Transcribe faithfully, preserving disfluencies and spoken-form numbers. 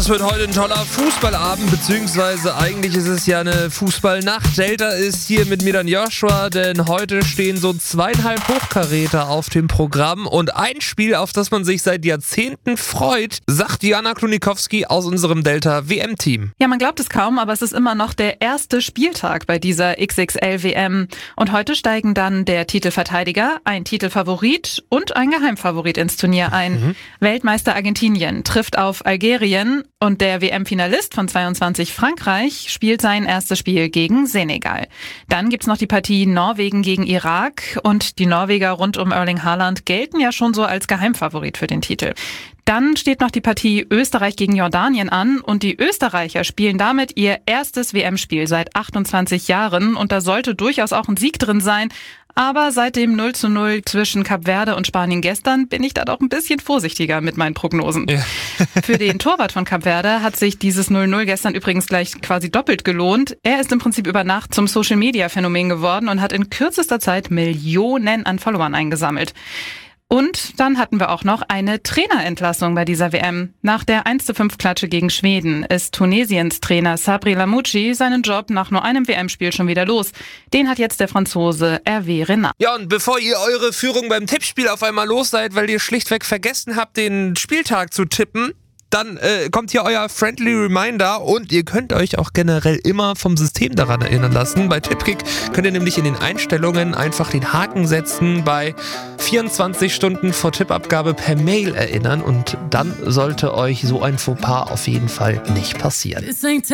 Es wird heute ein toller Fußballabend, beziehungsweise eigentlich ist es ja eine Fußballnacht. Delta ist hier mit mir dann Joshua, denn heute stehen so zweieinhalb Hochkaräter auf dem Programm und ein Spiel, auf das man sich seit Jahrzehnten freut, sagt Diana Klunikowski aus unserem Delta W M-Team. Ja, man glaubt es kaum, aber es ist immer noch der erste Spieltag bei dieser X X L W M. Und heute steigen dann der Titelverteidiger, ein Titelfavorit und ein Geheimfavorit ins Turnier ein. Mhm. Weltmeister Argentinien trifft auf Algerien. Und der W M-Finalist von zweiundzwanzig Frankreich spielt sein erstes Spiel gegen Senegal. Dann gibt's noch die Partie Norwegen gegen Irak und die Norweger rund um Erling Haaland gelten ja schon so als Geheimfavorit für den Titel. Dann steht noch die Partie Österreich gegen Jordanien an und die Österreicher spielen damit ihr erstes W M-Spiel seit achtundzwanzig Jahren und da sollte durchaus auch ein Sieg drin sein. Aber seit dem null zu null zwischen Kap Verde und Spanien gestern bin ich da doch ein bisschen vorsichtiger mit meinen Prognosen. Ja. Für den Torwart von Kap Verde hat sich dieses null null gestern übrigens gleich quasi doppelt gelohnt. Er ist im Prinzip über Nacht zum Social-Media-Phänomen geworden und hat in kürzester Zeit Millionen an Followern eingesammelt. Und dann hatten wir auch noch eine Trainerentlassung bei dieser W M. Nach der eins zu fünf Klatsche gegen Schweden ist Tunesiens Trainer Sabri Lamouchi seinen Job nach nur einem W M-Spiel schon wieder los. Den hat jetzt der Franzose Hervé Renard. Ja, und bevor ihr eure Führung beim Tippspiel auf einmal los seid, weil ihr schlichtweg vergessen habt, den Spieltag zu tippen, dann äh, kommt hier euer Friendly Reminder und ihr könnt euch auch generell immer vom System daran erinnern lassen. Bei Tippkick könnt ihr nämlich in den Einstellungen einfach den Haken setzen, bei vierundzwanzig Stunden vor Tippabgabe per Mail erinnern und dann sollte euch so ein Fauxpas auf jeden Fall nicht passieren.